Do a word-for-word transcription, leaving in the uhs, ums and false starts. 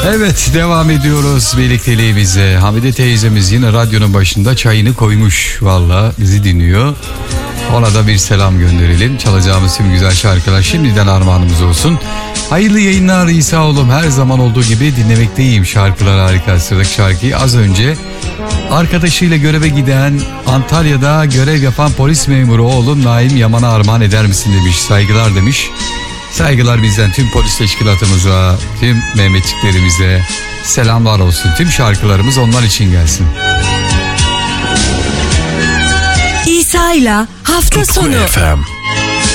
Evet, devam ediyoruz birlikteliğimize. Hamide teyzemiz yine radyonun başında çayını koymuş. Valla bizi dinliyor. Ona da bir selam gönderelim. Çalacağımız tüm güzel şarkılar şimdiden armağanımız olsun. Hayırlı yayınlar İsa oğlum. Her zaman olduğu gibi dinlemekteyim. Şarkılar harika. Sıradaki şarkıyı az önce arkadaşıyla göreve giden, Antalya'da görev yapan polis memuru oğlum Naim Yaman'a armağan eder misin demiş. Saygılar demiş. Saygılar bizden tüm polis teşkilatımıza, tüm Mehmetçiklerimize selamlar olsun. Tüm şarkılarımız onlar için gelsin. İsa'yla hafta sonu. F M.